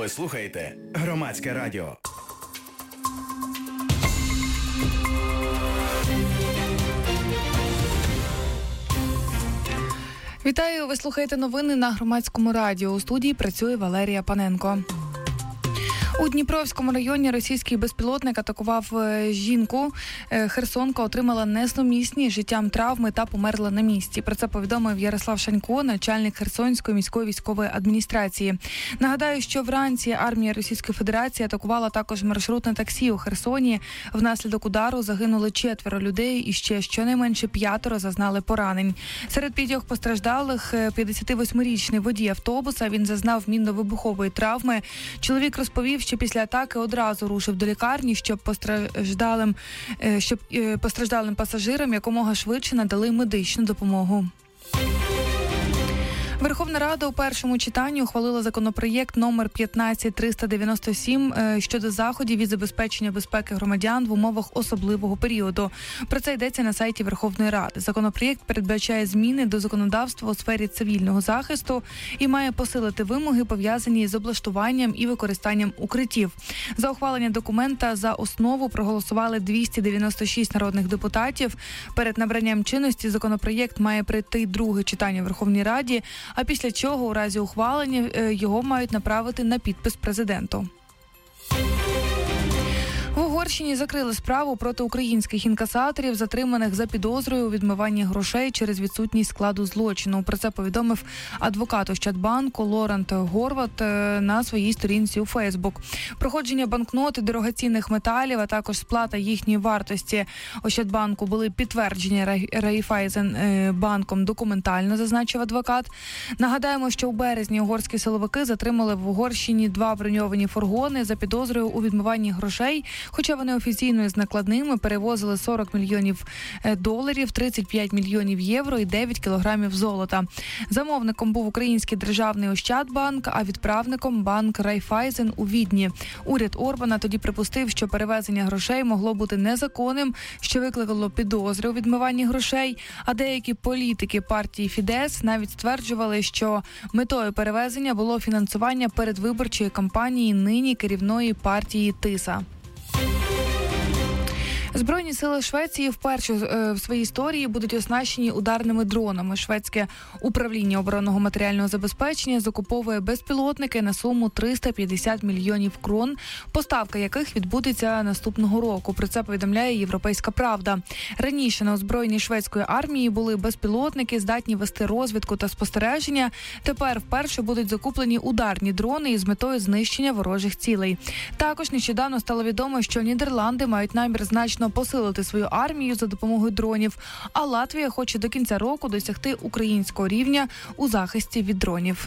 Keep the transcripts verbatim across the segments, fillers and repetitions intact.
Ви слухаєте Громадське радіо. Вітаю, ви слухаєте новини на Громадському радіо. У студії працює Валерія Паненко. У Дніпровському районі російський безпілотник атакував жінку. Херсонка отримала несумісні з життям травми та померла на місці. Про це повідомив Ярослав Шанько, начальник Херсонської міської військової адміністрації. Нагадаю, що вранці армія Російської Федерації атакувала також маршрутне таксі у Херсоні. Внаслідок удару загинули четверо людей і ще щонайменше п'ятеро зазнали поранень. Серед п'ятьох постраждалих п'ятдесятивосьмирічний водій автобуса. Він зазнав мінно-вибухової травми. Чоловік розповів, що після атаки одразу рушив до лікарні, щоб постраждалим, щоб постраждалим пасажирам якомога швидше надали медичну допомогу. Верховна Рада у першому читанні ухвалила законопроєкт номер п'ятнадцять триста дев'яносто сім щодо заходів із забезпечення безпеки громадян в умовах особливого періоду. Про це йдеться на сайті Верховної Ради. Законопроєкт передбачає зміни до законодавства у сфері цивільного захисту і має посилити вимоги, пов'язані з облаштуванням і використанням укриттів. За ухвалення документа за основу проголосували двісті дев'яносто шість народних депутатів. Перед набранням чинності законопроєкт має пройти друге читання в Верховній Раді, а після чого у разі ухвалення його мають направити на підпис президенту. В Угорщині закрили справу проти українських інкасаторів, затриманих за підозрою у відмиванні грошей через відсутність складу злочину. Про це повідомив адвокат Ощадбанку Лорант Горват на своїй сторінці у Фейсбук. Проходження банкнот і дорогоцінних металів, а також сплата їхньої вартості Ощадбанку були підтверджені Райфайзенбанком документально, зазначив адвокат. Нагадаємо, що у березні угорські силовики затримали в Угорщині два броньовані фургони за підозрою у відмиванні грошей, хоча вони офіційно з накладними перевозили сорок мільйонів доларів, тридцять п'ять мільйонів євро і дев'ять кілограмів золота. Замовником був український державний Ощадбанк, а відправником банк Райфайзен у Відні. Уряд Орбана тоді припустив, що перевезення грошей могло бути незаконним, що викликало підозри у відмиванні грошей, а деякі політики партії Фідес навіть стверджували, що метою перевезення було фінансування передвиборчої кампанії нині керівної партії Тиса. Збройні сили Швеції вперше в своїй історії будуть оснащені ударними дронами. Шведське управління оборонного матеріального забезпечення закуповує безпілотники на суму триста п'ятдесят мільйонів крон, поставка яких відбудеться наступного року. Про це повідомляє «Європейська правда». Раніше на озброєнні шведської армії були безпілотники, здатні вести розвідку та спостереження. Тепер вперше будуть закуплені ударні дрони із метою знищення ворожих цілей. Також нещодавно стало відомо, що Нідерланди мають намір значно посилити свою армію за допомогою дронів, а Латвія хоче до кінця року досягти українського рівня у захисті від дронів.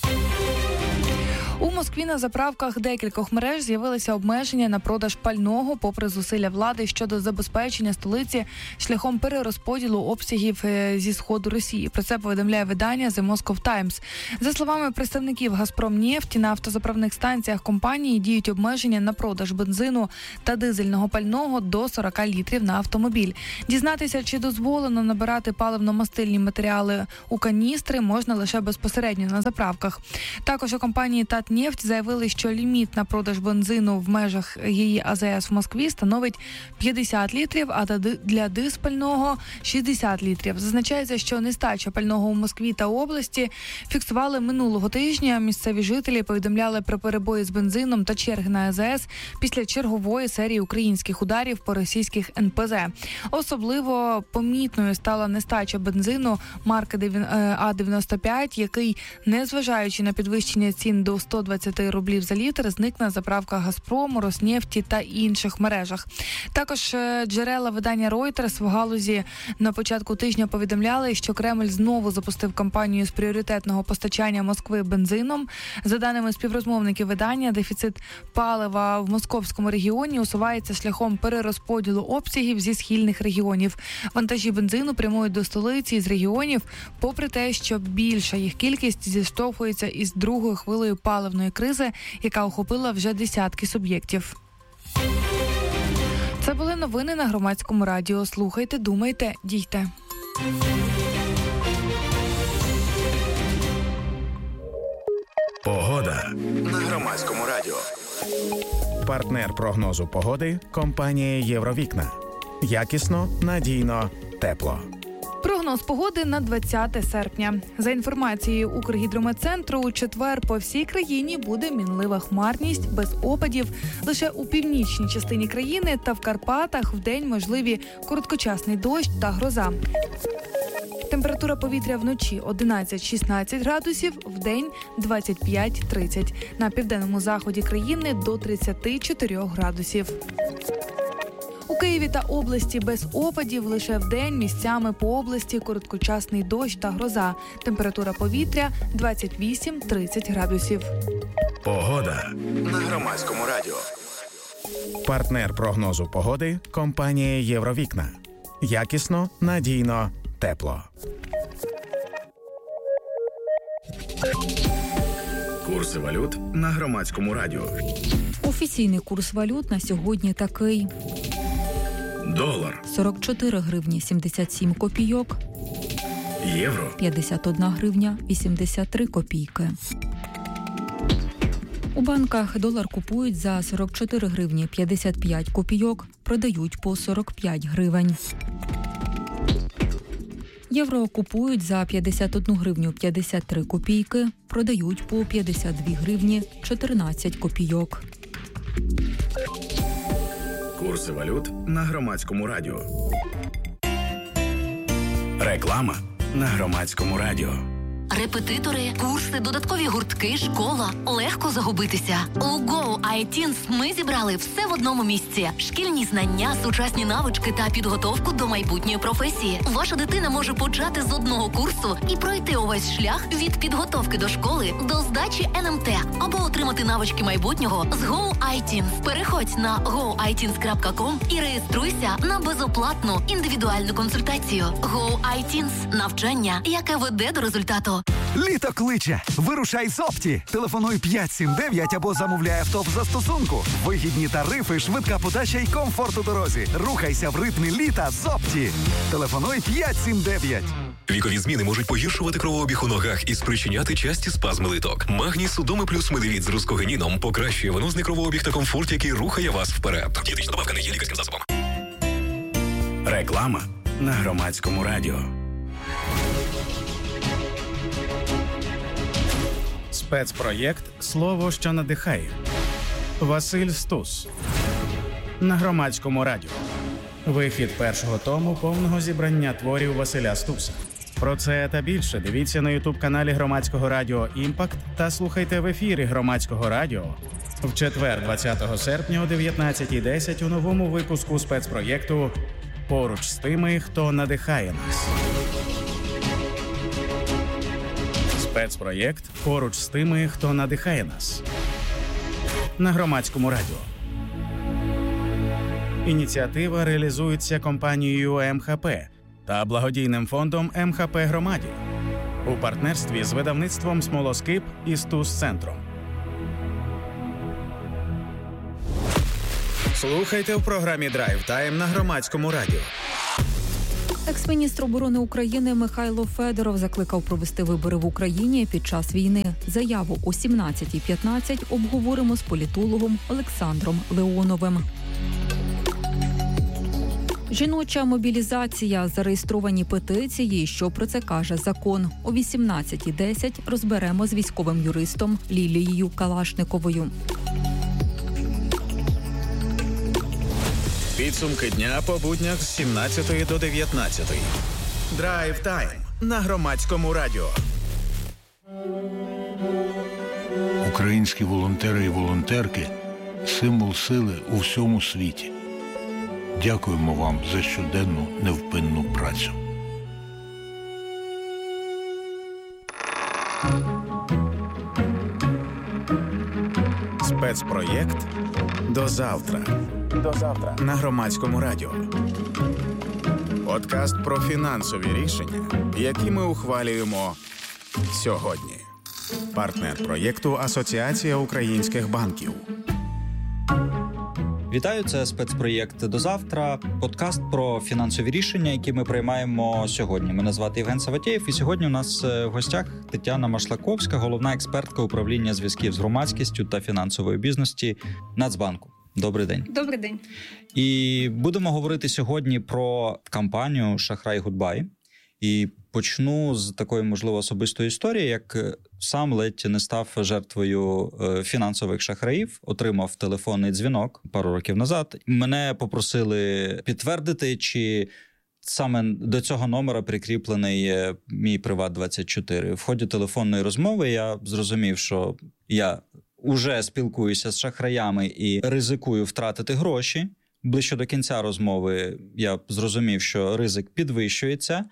У Москві на заправках декількох мереж з'явилися обмеження на продаж пального, попри зусилля влади щодо забезпечення столиці шляхом перерозподілу обсягів зі сходу Росії. Про це повідомляє видання The Moscow Times. За словами представників «Газпромнефті», на автозаправних станціях компанії діють обмеження на продаж бензину та дизельного пального до сорок літрів на автомобіль. Дізнатися, чи дозволено набирати паливно-мастильні матеріали у каністри, можна лише безпосередньо на заправках. Також у компанії «Татнефть» заявили, що ліміт на продаж бензину в межах її АЗС в Москві становить п'ятдесят літрів, а для диспального – шістдесят літрів. Зазначається, що нестача пального у Москві та області фіксували минулого тижня. Місцеві жителі повідомляли про перебої з бензином та черги на АЗС після чергової серії українських ударів по російських ен пе зе. Особливо помітною стала нестача бензину марки А дев'яносто п'ять, який, незважаючи на підвищення цін до сто двадцять рублів за літр, зник на заправках «Газпрому», «Роснефті» та інших мережах. Також джерела видання Reuters в галузі на початку тижня повідомляли, що Кремль знову запустив кампанію з пріоритетного постачання Москви бензином. За даними співрозмовників видання, дефіцит палива в московському регіоні усувається шляхом перерозподілу обсягів зі схильних регіонів. Вантажі бензину прямують до столиці з регіонів, попри те, що більша їх кількість зіштовхується із другою хвилею паливної кризи, яка охопила вже десятки суб'єктів. Це були новини на Громадському радіо. Слухайте, думайте, дійте. Погода на Громадському радіо. Партнер прогнозу погоди – компанія «Євровікна». Якісно, надійно, тепло. Прогноз погоди на двадцяте серпня. За інформацією Укргідрометцентру, у четвер по всій країні буде мінлива хмарність, без опадів. Лише у північній частині країни та в Карпатах вдень можливі короткочасний дощ та гроза. Температура повітря вночі одинадцять-шістнадцять градусів, вдень двадцять п'ять - тридцять. На південному заході країни до тридцять чотири градусів. У Києві та області без опадів, лише вдень місцями по області короткочасний дощ та гроза. Температура повітря двадцять вісім - тридцять градусів. Погода на Громадському радіо. Партнер прогнозу погоди – компанія «Євровікна». Якісно, надійно, тепло. Курси валют на Громадському радіо. Офіційний курс валют на сьогодні такий. Долар сорок чотири гривні сімдесят сім копійок. Євро п'ятдесят одна гривня вісімдесят три копійки. У банках долар купують за сорок чотири гривні п'ятдесят п'ять копійок, продають по сорок п'ять гривень. Євро купують за п'ятдесят одну гривню п'ятдесят три копійки, продають по п'ятдесят дві гривні чотирнадцять копійок. Курси валют на Громадському радіо. Реклама на Громадському радіо. Репетитори, курси, додаткові гуртки, школа. Легко загубитися. У Go ай тінс ми зібрали все в одному місці. Шкільні знання, сучасні навички та підготовку до майбутньої професії. Ваша дитина може почати з одного курсу і пройти увесь шлях від підготовки до школи до здачі ен ем те або отримати навички майбутнього з Go ай тінс. Переходь на го ай тінс крапка ком і реєструйся на безоплатну індивідуальну консультацію. Go ай тінс – навчання, яке веде до результату. Літо кличе! Вирушай з Опті! Телефонуй п'ять сім дев'ять або замовляй авто в застосунку. Вигідні тарифи, швидка подача і комфорт у дорозі. Рухайся в ритмі літа з Опті. Телефонуй п'ять сім дев'ять. Вікові зміни можуть погіршувати кровообіг у ногах і спричиняти часті спазми литок. Магній Судоми плюс медивіт з рускогеніном покращує венозний кровообіг та комфорт, який рухає вас вперед. Дієтична добавка не є лікарським засобом. Реклама на Громадському радіо. Спецпроєкт «Слово, що надихає». Василь Стус. На Громадському радіо. Вихід першого тому повного зібрання творів Василя Стуса. Про це та більше дивіться на ютуб-каналі Громадського радіо «Імпакт» та слухайте в ефірі Громадського радіо в четвер, двадцятого серпня о дев'ятнадцятій десять у новому випуску спецпроєкту «Поруч з тими, хто надихає нас». Спецпроєкт «Поруч з тими, хто надихає нас» на Громадському радіо. Ініціатива реалізується компанією ем ха пе та благодійним фондом ем ха пе Громаді у партнерстві з видавництвом «Смолоскип» і «Стус-центром». Слухайте в програмі «Драйв Тайм» на Громадському радіо. Екс-міністр оборони України Михайло Федоров закликав провести вибори в Україні під час війни. Заяву о сімнадцятій п'ятнадцять обговоримо з політологом Олександром Леоновим. Жіноча мобілізація, зареєстровані петиції, що про це каже закон. О вісімнадцятій десять розберемо з військовим юристом Лілією Калашниковою. Підсумки дня по буднях з сімнадцятої до дев'ятнадцятої. Драйв Тайм на Громадському радіо. Українські волонтери і волонтерки – символ сили у всьому світі. Дякуємо вам за щоденну невпинну працю. Спецпроєкт «До завтра». До завтра на Громадському радіо. Подкаст про фінансові рішення, які ми ухвалюємо сьогодні. Партнер проєкту Асоціація українських банків. Вітаю, це спецпроєкт «До завтра», подкаст про фінансові рішення, які ми приймаємо сьогодні. Мене звати Євген Саватєєв, і сьогодні у нас в гостях Тетяна Машлаковська, головна експертка управління зв'язків з громадськістю та фінансової бізнесу Нацбанку. Добрий день. Добрий день. І будемо говорити сьогодні про кампанію «Шахрай Гудбай». І почну з такої, можливо, особистої історії, як сам ледь не став жертвою фінансових шахраїв, отримав телефонний дзвінок пару років назад. Мене попросили підтвердити, чи саме до цього номера прикріплений мій Приват двадцять чотири. В ході телефонної розмови я зрозумів, що я уже спілкуюся з шахраями і ризикую втратити гроші. Ближче до кінця розмови я зрозумів, що ризик підвищується.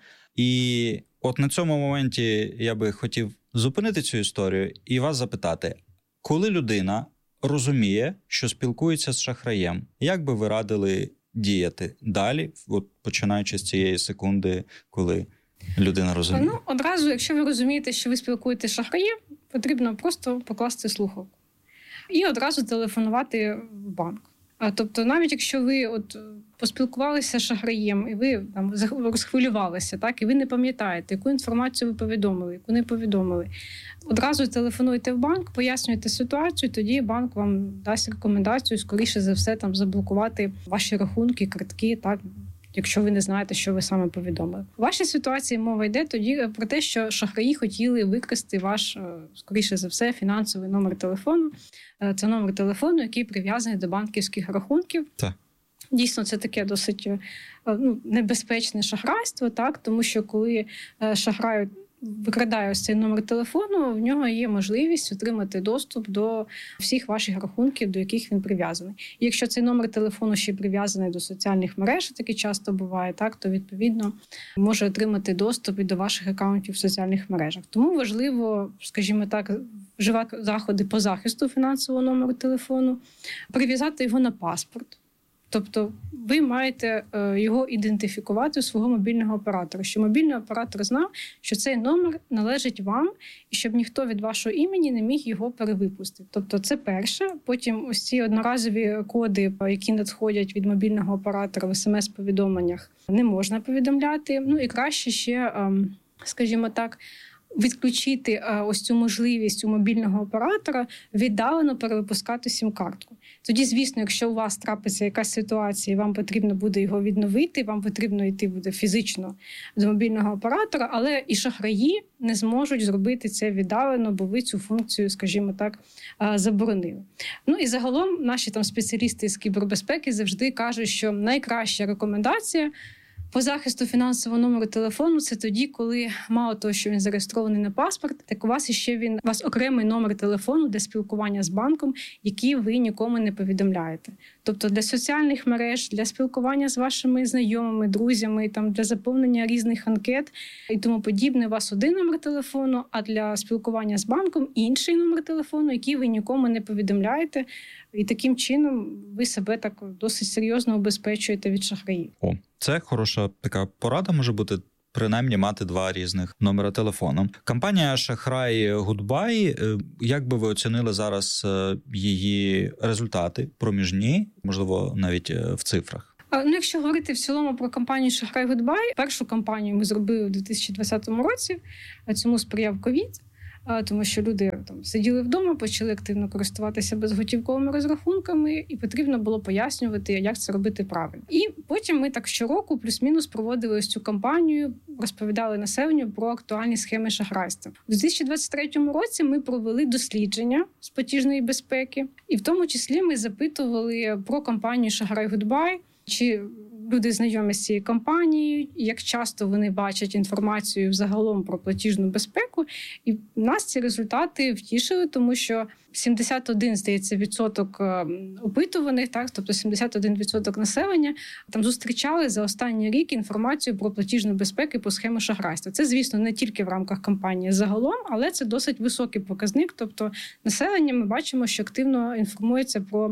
І от на цьому моменті я би хотів зупинити цю історію і вас запитати, коли людина розуміє, що спілкується з шахраєм, як би ви радили діяти далі, от починаючи з цієї секунди, коли людина розуміє? Ну, одразу, якщо ви розумієте, що ви спілкуєтеся з шахраєм, потрібно просто покласти слухавку і одразу телефонувати в банк. Тобто, навіть якщо ви от поспілкувалися з шахраєм, і ви там розхвилювалися, так, і ви не пам'ятаєте, яку інформацію ви повідомили, яку не повідомили, одразу телефонуйте в банк, пояснюєте ситуацію, тоді банк вам дасть рекомендацію, скоріше за все, там заблокувати ваші рахунки, картки, так, якщо ви не знаєте, що ви саме повідомили. У вашій ситуації мова йде тоді про те, що шахраї хотіли викрасти ваш, скоріше за все, фінансовий номер телефону. Це номер телефону, який прив'язаний до банківських рахунків. Так. Дійсно, це таке досить ну, небезпечне шахрайство, так, тому що коли шахрай викрадає ось цей номер телефону, в нього є можливість отримати доступ до всіх ваших рахунків, до яких він прив'язаний. І якщо цей номер телефону ще прив'язаний до соціальних мереж, таке часто буває, так, то відповідно може отримати доступ і до ваших акаунтів в соціальних мережах. Тому важливо, скажімо так, вживати заходи по захисту фінансового номеру телефону, прив'язати його на паспорт. Тобто ви маєте його ідентифікувати у свого мобільного оператора, щоб мобільний оператор знав, що цей номер належить вам, і щоб ніхто від вашого імені не міг його перевипустити. Тобто це перше. Потім ось ці одноразові коди, які надходять від мобільного оператора в смс-повідомленнях, не можна повідомляти. Ну і краще ще, скажімо так, відключити ось цю можливість у мобільного оператора віддалено перевипускати сім-картку. Тоді, звісно, якщо у вас трапиться якась ситуація, і вам потрібно буде його відновити, вам потрібно йти буде фізично до мобільного оператора, але і шахраї не зможуть зробити це віддалено, бо ви цю функцію, скажімо так, заборонили. Ну і загалом наші там спеціалісти з кібербезпеки завжди кажуть, що найкраща рекомендація по захисту фінансового номеру телефону – це тоді, коли мало того, що він зареєстрований на паспорт, так у вас іще він, у вас окремий номер телефону для спілкування з банком, який ви нікому не повідомляєте. Тобто для соціальних мереж, для спілкування з вашими знайомими, друзями, там, для заповнення різних анкет і тому подібне, у вас один номер телефону, а для спілкування з банком інший номер телефону, який ви нікому не повідомляєте. І таким чином ви себе так досить серйозно убезпечуєте від шахраїв. О, це хороша така порада може бути, принаймні мати два різних номера телефону. Кампанія «Шахрай Гудбай», як би ви оцінили зараз її результати проміжні, можливо, навіть в цифрах? Ну, якщо говорити в цілому про кампанію «Шахрай Гудбай», першу кампанію ми зробили у дві тисячі двадцятому році, цьому сприяв ковід. Тому що люди там сиділи вдома, почали активно користуватися безготівковими розрахунками, і потрібно було пояснювати, як це робити правильно. І потім ми так щороку плюс-мінус проводили ось цю кампанію, розповідали населенню про актуальні схеми шахрайства. У дві тисячі двадцять третьому році ми провели дослідження з платіжної безпеки, і в тому числі ми запитували про кампанію «Шахрай Гудбай», чи люди знайомі з цією компанією, як часто вони бачать інформацію взагалом про платіжну безпеку. І нас ці результати втішили, тому що сімдесят один, здається, відсоток опитуваних, так, тобто сімдесят один відсоток населення, там зустрічали за останній рік інформацію про платіжну безпеку по схемі шахрайства. Це, звісно, не тільки в рамках кампанії загалом, але це досить високий показник. Тобто населення ми бачимо, що активно інформується про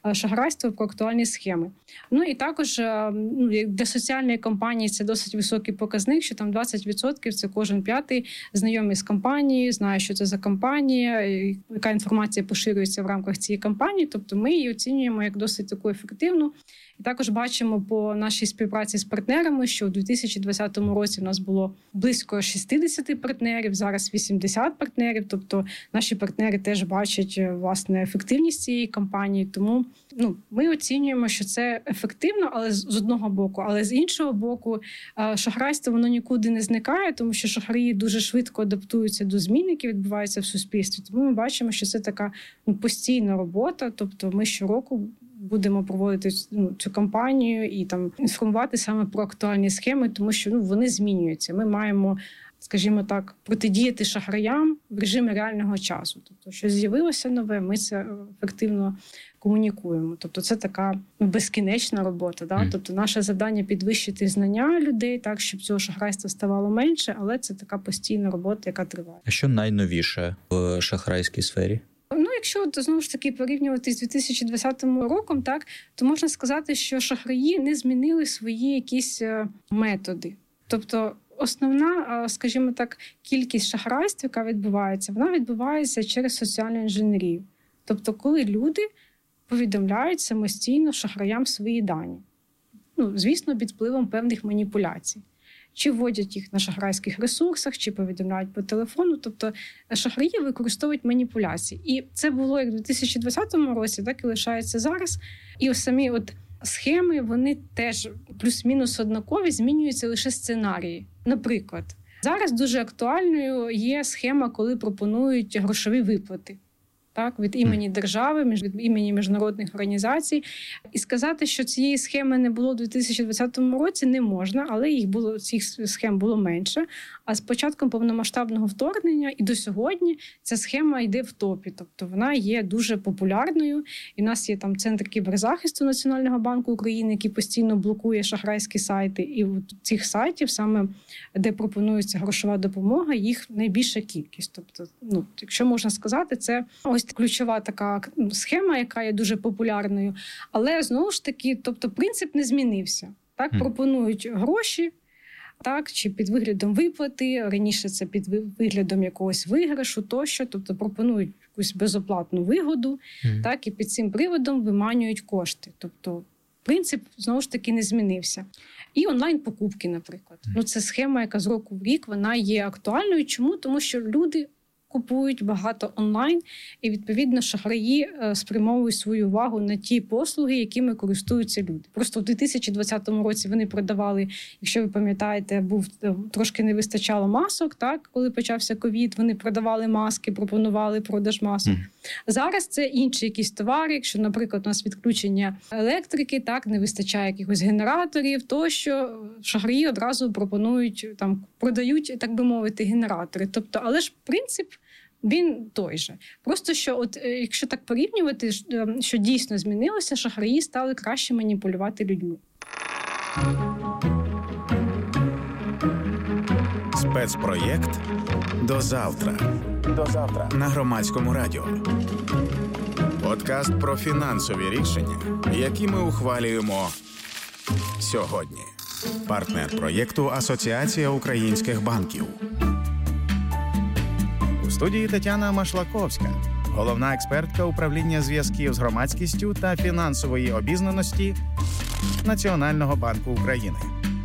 шахрайство, про актуальні схеми. Ну і також ну, для соціальної кампанії це досить високий показник, що там двадцять відсотків це кожен п'ятий знайомий з кампанією, знає, що це за кампанія, яка інформація поширюється в рамках цієї кампанії. Тобто ми її оцінюємо як досить таку ефективну. І також бачимо по нашій співпраці з партнерами, що у дві тисячі двадцятому році в нас було близько шістдесят партнерів, зараз вісімдесят партнерів. Тобто наші партнери теж бачать, власне, ефективність цієї кампанії. Тому ну, ми оцінюємо, що це ефективно, але з одного боку. Але з іншого боку, шахрайство воно нікуди не зникає, тому що шахраї дуже швидко адаптуються до змін, які відбуваються в суспільстві. Тому ми бачимо, що це така ну, постійна робота. Тобто ми щороку будемо проводити ну, цю кампанію і там інформувати саме про актуальні схеми, тому що ну, вони змінюються. Ми маємо, скажімо так, протидіяти шахраям в режимі реального часу. Тобто, що з'явилося нове, ми це ефективно комунікуємо. Тобто це така ну, безкінечна робота. Да? Mm. Тобто наше завдання підвищити знання людей, так, щоб цього шахрайства ставало менше, але це така постійна робота, яка триває. А що найновіше в шахрайській сфері? Ну, якщо знову ж таки порівнювати з дві тисячі двадцятим роком, так, то можна сказати, що шахраї не змінили свої якісь методи. Тобто основна, скажімо так, кількість шахрайств, яка відбувається, вона відбувається через соціальну інженерію. Тобто коли люди повідомляють самостійно шахраям свої дані. Ну, звісно, під впливом певних маніпуляцій. Чи вводять їх на шахрайських ресурсах, чи повідомляють по телефону. Тобто шахраї використовують маніпуляції. І це було як в дві тисячі двадцятому році, так і лишається зараз. І ось самі от схеми, вони теж плюс-мінус однакові, змінюються лише сценарії. Наприклад, зараз дуже актуальною є схема, коли пропонують грошові виплати. Так, від імені держави, від імені міжнародних організацій. І сказати, що цієї схеми не було у дві тисячі двадцятому році, не можна, але їх було, цих схем було менше. А з початком повномасштабного вторгнення і до сьогодні ця схема йде в топі. Тобто вона є дуже популярною. І в нас є там Центр кіберзахисту Національного банку України, який постійно блокує шахрайські сайти. І от цих сайтів, саме де пропонується грошова допомога, їх найбільша кількість. Тобто, ну, якщо можна сказати, це ось ключова така схема, яка є дуже популярною. Але, знову ж таки, тобто принцип не змінився. Так, mm. пропонують гроші, так, чи під виглядом виплати, раніше це під виглядом якогось виграшу тощо, тобто пропонують якусь безоплатну вигоду, mm. так, і під цим приводом виманюють кошти. Тобто принцип, знову ж таки, не змінився. І онлайн-покупки, наприклад. Mm. Ну, це схема, яка з року в рік, вона є актуальною. Чому? Тому що люди купують багато онлайн, і, відповідно, шахраї спрямовують свою увагу на ті послуги, якими користуються люди. Просто в дві тисячі двадцятому році вони продавали, якщо ви пам'ятаєте, був трошки не вистачало масок, так, коли почався ковід, вони продавали маски, пропонували продаж масок. Mm. Зараз це інші якісь товари, якщо, наприклад, у нас відключення електрики, так, не вистачає якихось генераторів, тощо шахраї одразу пропонують, там, продають, так би мовити, генератори. Тобто, але ж принцип він той же. Просто, що от, якщо так порівнювати, що дійсно змінилося, шахраї стали краще маніпулювати людьми. Спецпроєкт «До завтра». До завтра. На Громадському радіо. Подкаст про фінансові рішення, які ми ухвалюємо сьогодні. Партнер проєкту «Асоціація українських банків». У студії Тетяна Машлаковська, головна експертка управління зв'язків з громадськістю та фінансової обізнаності Національного банку України.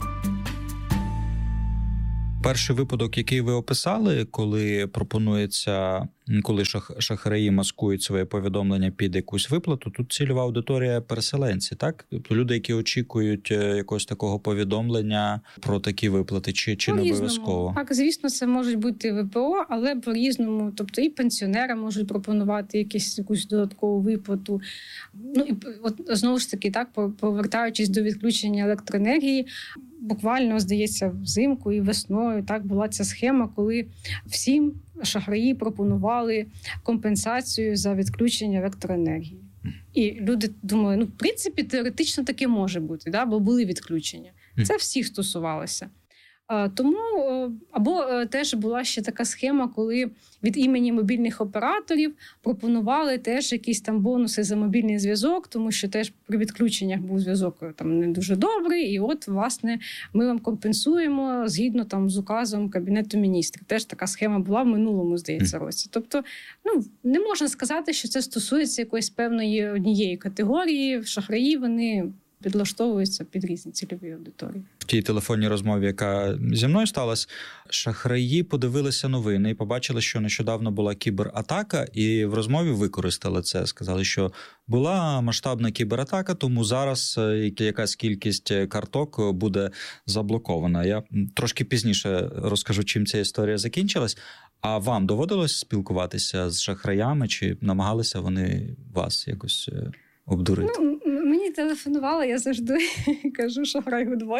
Перший випадок, який ви описали, коли пропонується, коли шах, шахраї маскують своє повідомлення під якусь виплату, тут цільова аудиторія переселенці, так? Тобто люди, які очікують якогось такого повідомлення про такі виплати, чи, чи не обов'язково? Так, звісно, це можуть бути ВПО, але по-різному. Тобто і пенсіонери можуть пропонувати якісь, якусь додаткову виплату. Ну, і от, знову ж таки, так, повертаючись до відключення електроенергії, буквально, здається, взимку і весною так була ця схема, коли всім шахраї пропонували компенсацію за відключення електроенергії. І люди думали, ну, в принципі, теоретично таке може бути, да, бо були відключення. Це всіх стосувалося. Тому, або теж була ще така схема, коли від імені мобільних операторів пропонували теж якісь там бонуси за мобільний зв'язок, тому що теж при відключеннях був зв'язок там не дуже добрий, і от, власне, ми вам компенсуємо згідно там з указом Кабінету міністрів. Теж така схема була в минулому, здається, році. Тобто, ну, не можна сказати, що це стосується якоїсь певної однієї категорії. Шахраї, вони підлаштовуються під різні цільові аудиторії. В тій телефонній розмові, яка зі мною сталася, шахраї подивилися новини і побачили, що нещодавно була кібератака, і в розмові використали це. Сказали, що була масштабна кібератака, тому зараз якась кількість карток буде заблокована. Я трошки пізніше розкажу, чим ця історія закінчилась. А вам доводилось спілкуватися з шахраями, чи намагалися вони вас якось обдурити? Ну, мені телефонували, я завжди кажу, шахрай гудбай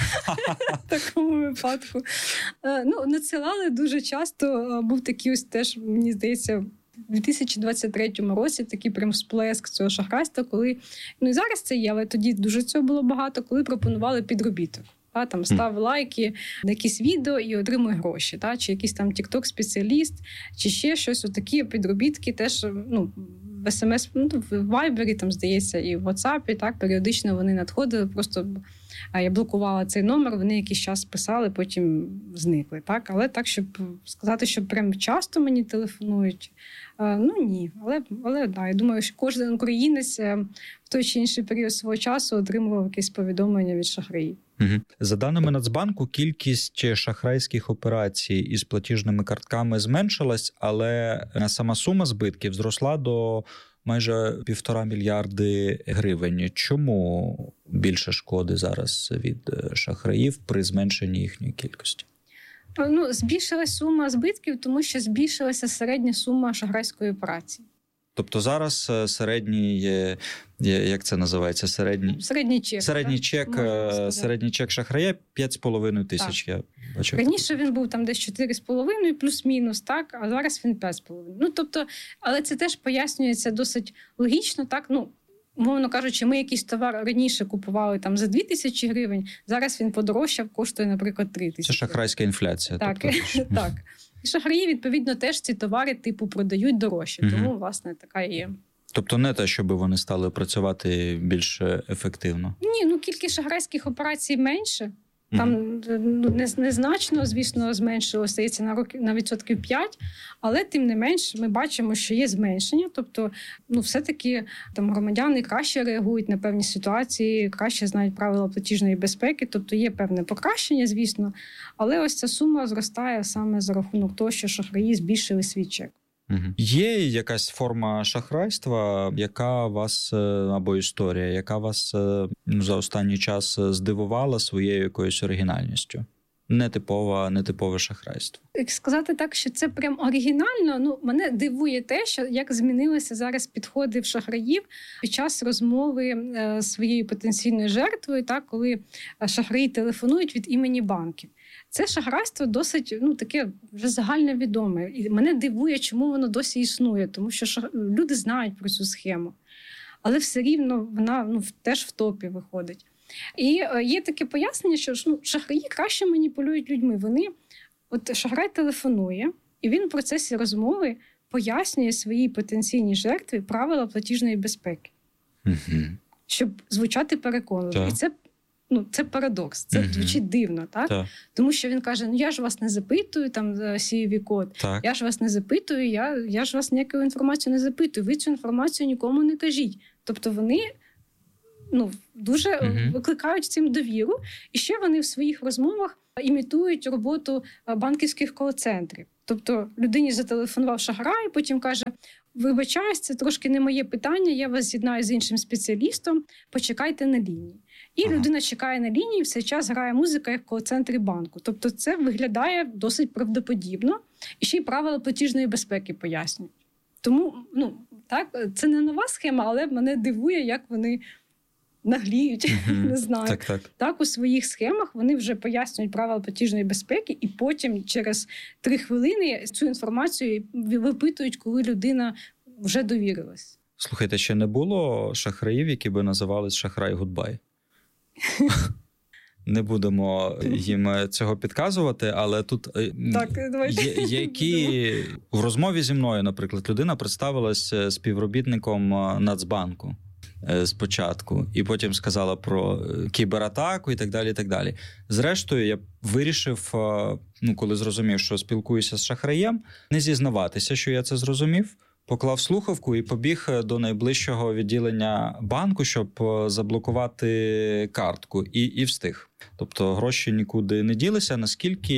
в такому випадку. Ну, надсилали дуже часто, був такий ось теж, мені здається, в дві тисячі двадцять третьому році такий прям сплеск цього шахрайства, коли, ну і зараз це є, але тоді дуже цього було багато, коли пропонували підробіток. Та, там став лайки на якісь відео і отримуй гроші, та, чи якийсь там тік-ток-спеціаліст, чи ще щось, отакі підробітки теж, ну, в ес ем ес, ну, в Вайбері, там, здається, і в WhatsApp, так, періодично вони надходили, просто я блокувала цей номер, вони якийсь час писали, потім зникли, так, але так, щоб сказати, що прям часто мені телефонують, ну, ні, але, але да, я думаю, що кожен українець в той чи інший період свого часу отримував якесь повідомлення від шахраїв. Угу. За даними Нацбанку, кількість шахрайських операцій із платіжними картками зменшилась, але сама сума збитків зросла до майже півтора мільярди гривень. Чому більше шкоди зараз від шахраїв при зменшенні їхньої кількості? Ну, збільшилась сума збитків, тому що збільшилася середня сума шахрайської операції. Тобто зараз середній, як це називається, середній, середній чек, середній чек, середній чек шахрая п'ять з половиною тисяч. Я бачу. Раніше він був там десь чотири з половиною, плюс-мінус, так, а зараз він п'ять з половиною. Ну, тобто, але це теж пояснюється досить логічно, так, ну, умовно кажучи, ми якийсь товар раніше купували там за дві тисячі гривень, зараз він подорожчав, коштує, наприклад, три тисячі. Це шахрайська інфляція. Так, тобто... так. І шахраї, відповідно, теж ці товари типу продають дорожче, угу. Тому, власне, така є. Значно не те, щоб вони стали працювати більш ефективно? Ні, ну кількість шахрайських операцій менше. Там mm-hmm. незначно, звісно, зменшилося, здається, на, роки, на відсотків п'ять, але тим не менш ми бачимо, що є зменшення. Тобто, ну, все-таки там громадяни краще реагують на певні ситуації, краще знають правила платіжної безпеки, тобто є певне покращення, звісно, але ось ця сума зростає саме за рахунок того, що шахраї збільшили свій чек. Угу. Є якась форма шахрайства, яка вас, або історія, яка вас ну, за останній час здивувала своєю якоюсь оригінальністю? Нетипове, нетипове шахрайство. Як сказати так, що це прям оригінально, ну, мене дивує те, що як змінилися зараз підходи в шахраїв під час розмови е, своєю потенційною жертвою, так, коли шахраї телефонують від імені банків. Це шахрайство досить, ну, таке вже загальновідоме. І мене дивує, чому воно досі існує, тому що шах... люди знають про цю схему. Але все рівно вона, ну, теж в топі виходить. І є таке пояснення, що, ну, шахраї краще маніпулюють людьми. Вони, от шахрай телефонує, і він в процесі розмови пояснює своїй потенційній жертві правила платіжної безпеки. Угу. Щоб звучати переконливо. Так. І це, ну, це парадокс, це угу. звучить дивно, так? Так. Тому що він каже, ну я ж вас не запитую, там, сі ай ві-код, так. я ж вас не запитую, я, я ж вас ніяку інформацію не запитую, ви цю інформацію нікому не кажіть. Тобто вони, ну, дуже uh-huh. викликають цим довіру. І ще вони в своїх розмовах імітують роботу банківських кол-центрів. Тобто людині зателефонував шахрай, потім каже, вибачаюсь, це трошки не моє питання, я вас з'єднаю з іншим спеціалістом, почекайте на лінії. І uh-huh. людина чекає на лінії, в цей час грає музика, як в кол-центрі банку. Тобто це виглядає досить правдоподібно. І ще й правила платіжної безпеки пояснюють. Тому, ну, так, це не нова схема, але мене дивує, як вони нагліють, mm-hmm. не знаю. Так, так. Так, у своїх схемах вони вже пояснюють правила платіжної безпеки і потім через три хвилини цю інформацію випитують, коли людина вже довірилась. Слухайте, ще не було шахраїв, які би називались шахрай гудбай? Не будемо їм цього підказувати, але тут так, є, які в розмові зі мною, наприклад, людина представилася співробітником Нацбанку спочатку, і потім сказала про кібератаку і так далі, і так далі. Зрештою, я вирішив, ну, коли зрозумів, що спілкуюся з шахраєм, не зізнаватися, що я це зрозумів, поклав слухавку і побіг до найближчого відділення банку, щоб заблокувати картку, і, і встиг. Тобто гроші нікуди не ділися, наскільки,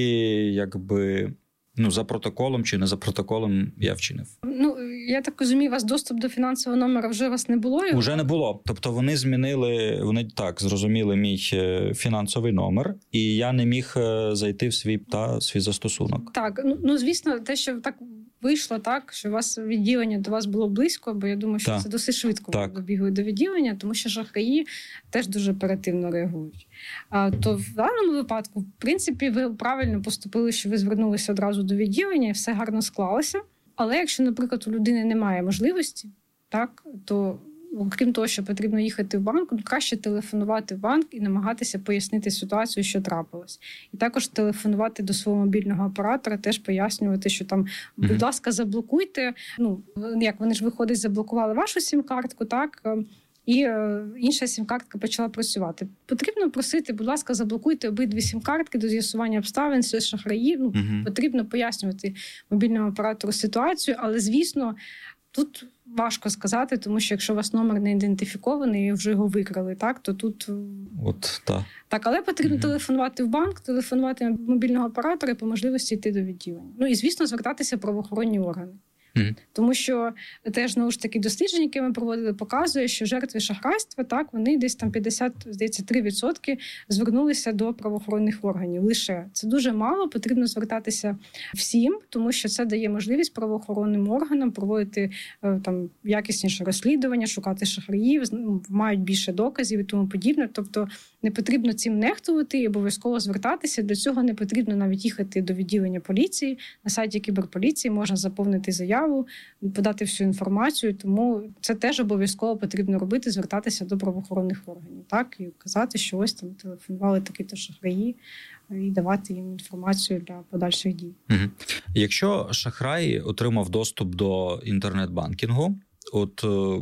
якби, ну, за протоколом чи не за протоколом я вчинив. Ну, я так розумію, у вас доступ до фінансового номера вже у вас не було? Його? Уже не було. Тобто вони змінили, вони так зрозуміли мій фінансовий номер, і я не міг зайти в свій, та, свій застосунок. Так, ну, ну, звісно, те, що так вийшло, так, що у вас відділення до вас було близько, бо я думаю, що так. Це досить швидко добігли до відділення, тому що шахраї теж дуже оперативно реагують. А, то в даному випадку, в принципі, ви правильно поступили, що ви звернулися одразу до відділення, і все гарно склалося. Але якщо, наприклад, у людини немає можливості, так, то окрім того, що потрібно їхати в банк, то краще телефонувати в банк і намагатися пояснити ситуацію, що трапилось. І також телефонувати до свого мобільного оператора, теж пояснювати, що там, будь ласка, заблокуйте. Ну, як вони ж, виходить, заблокували вашу сім-картку, так, і е, інша сім-картка почала працювати. Потрібно просити, будь ласка, заблокуйте обидві сім-картки до з'ясування обставин, це шахраї. Ну, uh-huh. Потрібно пояснювати мобільному оператору ситуацію, але, звісно, тут важко сказати, тому що якщо у вас номер не ідентифікований і вже його викрали, так, то тут... От, та. Так, але потрібно uh-huh. телефонувати в банк, телефонувати мобільного оператора і по можливості йти до відділення. Ну і, звісно, звертатися в правоохоронні органи. Mm-hmm. Тому що теж, знову ж таки, дослідження, які ми проводили, показує, що жертви шахрайства, так, вони десь там п'ятдесят, здається, три відсотки звернулися до правоохоронних органів. Лише це дуже мало, потрібно звертатися всім, тому що це дає можливість правоохоронним органам проводити там якісніше розслідування, шукати шахраїв, мають більше доказів і тому подібне. Тобто не потрібно цим нехтувати і обов'язково звертатися. Для цього не потрібно навіть їхати до відділення поліції. На сайті кіберполіції можна заповнити заяву, подати всю інформацію, тому це теж обов'язково потрібно робити, звертатися до правоохоронних органів, так, і казати, що ось там телефонували такі-то шахраї, і давати їм інформацію для подальших дій. Угу. Якщо шахрай отримав доступ до інтернет-банкінгу, от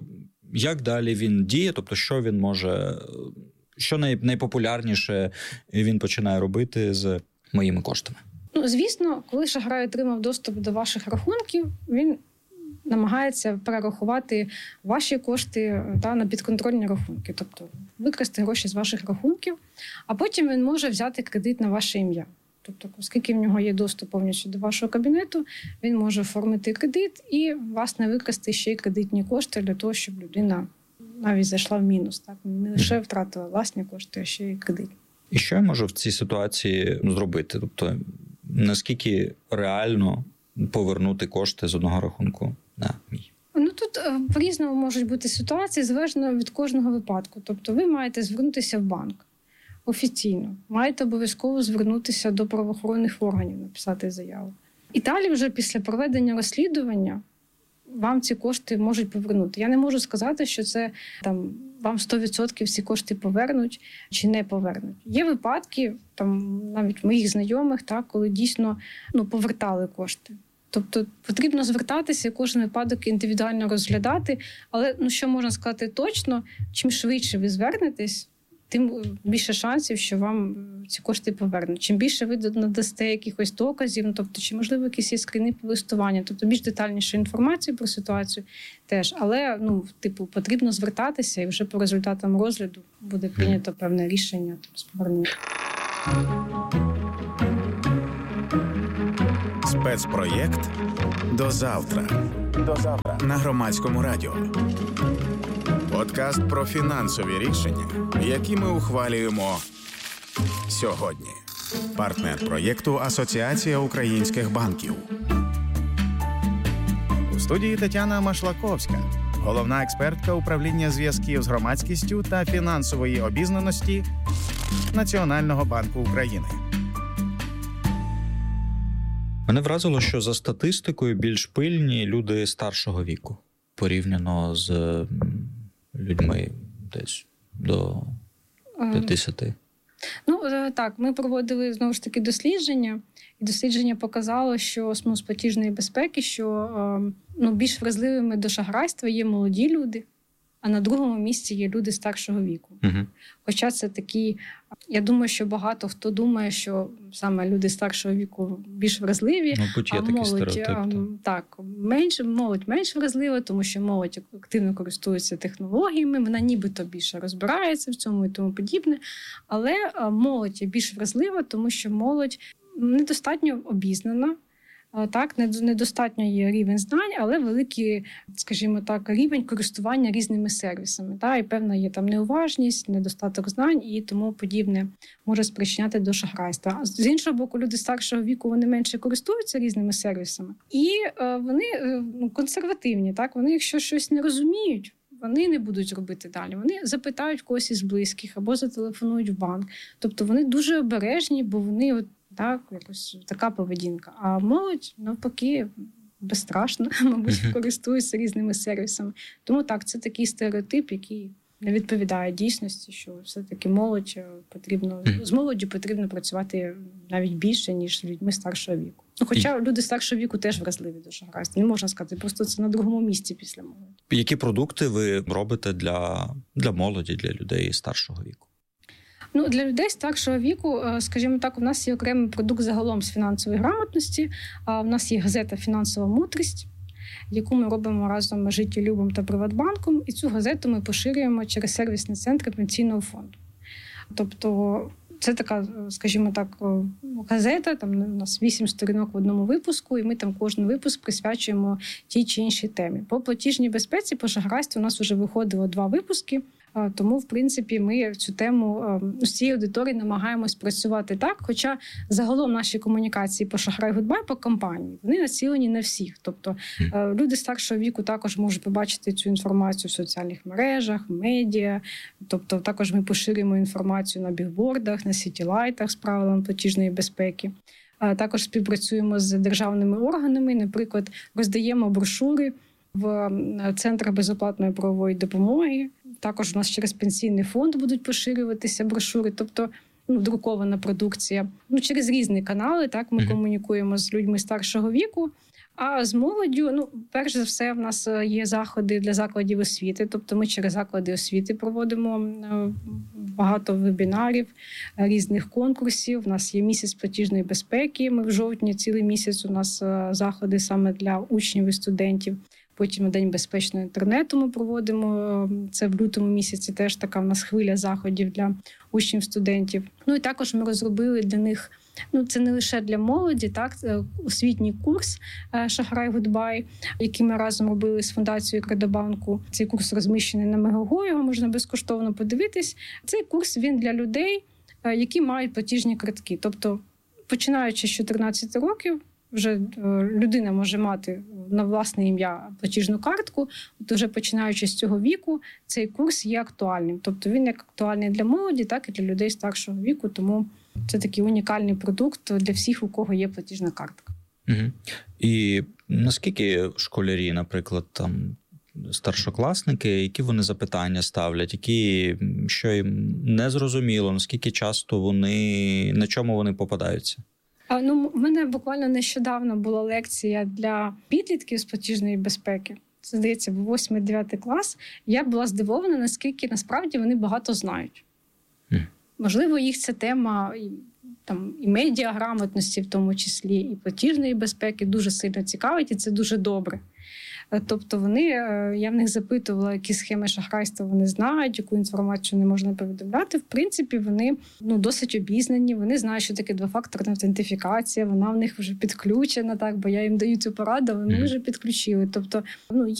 як далі він діє, тобто що він може, що найпопулярніше він починає робити з моїми коштами? Ну, звісно, коли шахрай отримав доступ до ваших рахунків, він намагається перерахувати ваші кошти та на підконтрольні рахунки, тобто викрасти гроші з ваших рахунків, а потім він може взяти кредит на ваше ім'я. Тобто, оскільки в нього є доступ повністю до вашого кабінету, він може оформити кредит і, власне, викрасти ще й кредитні кошти для того, щоб людина навіть зайшла в мінус. Так? Не лише втратила власні кошти, а ще й кредит. І що я можу в цій ситуації зробити? Тобто, наскільки реально повернути кошти з одного рахунку на мій? Ну, тут по-різному можуть бути ситуації, залежно від кожного випадку. Тобто ви маєте звернутися в банк офіційно, маєте обов'язково звернутися до правоохоронних органів, написати заяву. І далі вже після проведення розслідування вам ці кошти можуть повернути. Я не можу сказати, що це там вам сто відсотків ці кошти повернуть чи не повернуть. Є випадки, там навіть моїх знайомих, так, коли дійсно ну, повертали кошти. Тобто потрібно звертатися, кожен випадок індивідуально розглядати, але ну, що можна сказати точно, чим швидше ви звернетесь, тим більше шансів, що вам ці кошти повернуть. Чим більше ви надасте якихось доказів, ну, тобто, чи, можливо, якісь є скрини листування, тобто більш детальнішу інформацію про ситуацію теж. Але, ну, типу, потрібно звертатися, і вже по результатам розгляду буде прийнято певне рішення з повернення. Спецпроєкт «До завтра». До завтра на Громадському радіо. Подкаст про фінансові рішення, які ми ухвалюємо сьогодні. Партнер проєкту «Асоціація українських банків». У студії Тетяна Машлаковська, головна експертка управління зв'язків з громадськістю та фінансової обізнаності Національного банку України. Мене вразило, що за статистикою більш пильні люди старшого віку, порівняно з людьми десь до п'ятдесят. Ну, так, ми проводили, знову ж таки, дослідження, і дослідження показало, що з платіжної безпеки, що ну, більш вразливими до шахрайства є молоді люди, а на другому місці є люди старшого віку. Угу. Хоча це такі, я думаю, що багато хто думає, що саме люди старшого віку більш вразливі, ну, а молодь, так, менш, молодь менш вразлива, тому що молодь активно користується технологіями, вона нібито більше розбирається в цьому і тому подібне. Але молодь є більш вразлива, тому що молодь недостатньо обізнана. Так, недостатньо є рівень знань, але великий, скажімо так, рівень користування різними сервісами. Так, і певна є там неуважність, недостаток знань і тому подібне може спричиняти до шахрайства. А з іншого боку, люди старшого віку, вони менше користуються різними сервісами. І е, вони е, консервативні, так, вони якщо щось не розуміють, вони не будуть робити далі. Вони запитають когось із близьких або зателефонують в банк. Тобто вони дуже обережні, бо вони от так, якось така поведінка. А молодь, навпаки, безстрашно, мабуть, користується різними сервісами. Тому так, це такий стереотип, який не відповідає дійсності, що все-таки молодь потрібно, з молоддю потрібно працювати навіть більше, ніж з людьми старшого віку. Ну, хоча люди старшого віку теж вразливі до шахрайства. Не можна сказати, просто це на другому місці після молоді. Які продукти ви робите для, для молоді, для людей старшого віку? Ну, для людей старшого віку, скажімо так, у нас є окремий продукт загалом з фінансової грамотності. А у нас є газета «Фінансова мудрість», яку ми робимо разом з «Життєлюбом» та «Приватбанком». І цю газету ми поширюємо через сервісні центри пенсійного фонду. Тобто це така, скажімо так, газета, там у нас вісім сторінок в одному випуску, і ми там кожен випуск присвячуємо тій чи іншій темі. По платіжній безпеці, по шахрайству у нас вже виходило два випуски. Тому, в принципі, ми цю тему з цією аудиторією намагаємось працювати так, хоча загалом наші комунікації по Шахрай Гудбай, по компанії, вони націлені на всіх. Тобто люди старшого віку також можуть побачити цю інформацію в соціальних мережах, медіа. Тобто також ми поширюємо інформацію на бігбордах, на сітілайтах з правилами платіжної безпеки. Також співпрацюємо з державними органами, наприклад, роздаємо брошури в центрах безоплатної правової допомоги. Також у нас через пенсійний фонд будуть поширюватися брошури, тобто ну, друкована продукція. Ну, через різні канали так, ми mm-hmm. комунікуємо з людьми старшого віку. А з молоддю, ну, перш за все, в нас є заходи для закладів освіти. Тобто ми через заклади освіти проводимо багато вебінарів, різних конкурсів. У нас є місяць платіжної безпеки. Ми в жовтні цілий місяць у нас заходи саме для учнів і студентів. Потім День безпечного інтернету ми проводимо. Це в лютому місяці теж така в нас хвиля заходів для учнів-студентів. Ну і також ми розробили для них, ну це не лише для молоді, так, освітній курс «Шахрай Гудбай», який ми разом робили з фундацією Кредобанку. Цей курс розміщений на Мегаго, його можна безкоштовно подивитись. Цей курс, він для людей, які мають платіжні картки. Тобто, починаючи з чотирнадцяти років, вже людина може мати на власне ім'я платіжну картку, от вже починаючи з цього віку, цей курс є актуальним. Тобто він як актуальний для молоді, так і для людей старшого віку, тому це такий унікальний продукт для всіх, у кого є платіжна картка. Угу. І наскільки школярі, наприклад, там старшокласники, які вони запитання ставлять, які, що їм не зрозуміло, наскільки часто вони, на чому вони попадаються? А, ну, в мене буквально нещодавно була лекція для підлітків з платіжної безпеки. Це, здається, був восьмий-дев'ятий клас. Я була здивована, наскільки насправді вони багато знають. Mm. Можливо, їх ця тема там, і медіаграмотності в тому числі, і платіжної безпеки дуже сильно цікавить, і це дуже добре. Тобто вони, я в них запитувала, які схеми шахрайства вони знають, яку інформацію не можна повідомляти. В принципі, вони ну, досить обізнані, вони знають, що таке двофакторна автентифікація, вона в них вже підключена, так, бо я їм даю цю пораду, вони вже підключили. Тобто, ну,